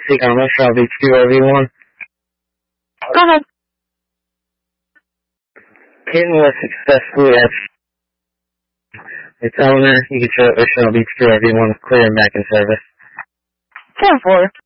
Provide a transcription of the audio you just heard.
Seacom West Shell Beach 2RV1. Go ahead. Kitten was successfully at its owner. You can show it West Shell Beach 2RV1 clear and back in service. 10-4.